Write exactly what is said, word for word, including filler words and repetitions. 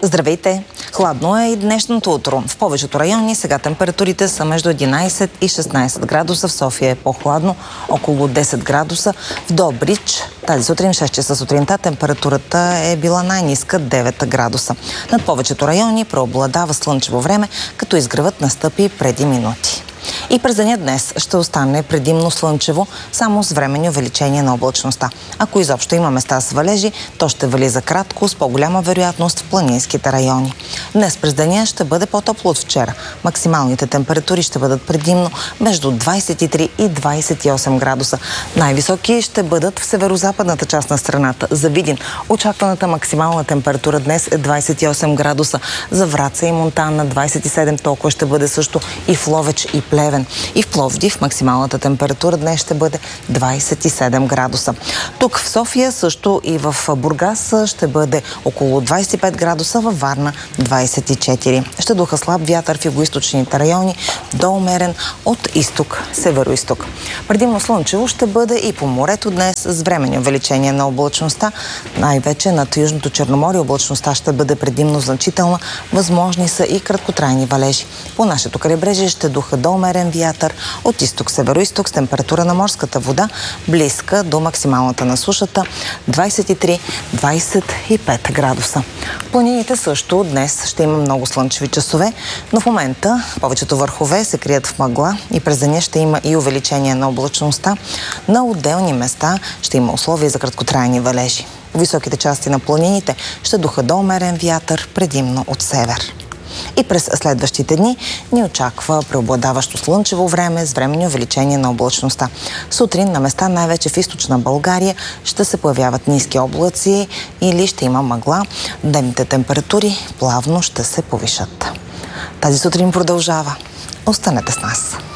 Здравейте! Хладно е и днешното утро. В повечето райони сега температурите са между единайсет и шестнайсет градуса. В София е по-хладно, около десет градуса. В Добрич тази сутрин, шест часа сутринта, температурата е била най-ниска девет градуса. Над повечето райони преобладава слънчево време, като изгревът настъпи преди минути. И през деня днес ще остане предимно слънчево, само с временни увеличение на облачността. Ако изобщо има места с валежи, то ще вали за кратко, с по-голяма вероятност в планинските райони. Днес през деня ще бъде по-топло от вчера. Максималните температури ще бъдат предимно между двайсет и три и двайсет и осем градуса. Най-високи ще бъдат в северо-западната част на страната. За Видин очакваната максимална температура днес е двайсет и осем градуса. За Враца и Монтана двайсет и седем, толкова ще бъде също и в Ловеч и Плевен. И в Пловдив максималната температура днес ще бъде двайсет и седем градуса. Тук в София, също и в Бургас ще бъде около двайсет и пет градуса, във Варна двайсет и четири. Ще духа слаб вятър в югоизточните райони, до умерен от изток, северо-изток. Предимно слънчево ще бъде и по морето днес с временни увеличение на облачността. Най-вече над Южното Черноморие облачността ще бъде предимно значителна. Възможни са и краткотрайни валежи. По нашето крайбрежие ще духа до умерен вятър от изток-северо-изток с температура на морската вода близка до максималната на сушата двайсет и три до двайсет и пет градуса. Планините също днес ще има много слънчеви часове, но в момента повечето върхове се крият в мъгла и през деня ще има и увеличение на облачността. На отделни места ще има условия за краткотрайни валежи. В високите части на планините ще духа до умерен вятър, предимно от север. И през следващите дни ни очаква преобладаващо слънчево време с временни увеличение на облачността. Сутрин на места, най-вече в източна България, ще се появяват ниски облаци или ще има мъгла. Дневните температури плавно ще се повишат. Тази сутрин продължава. Останете с нас!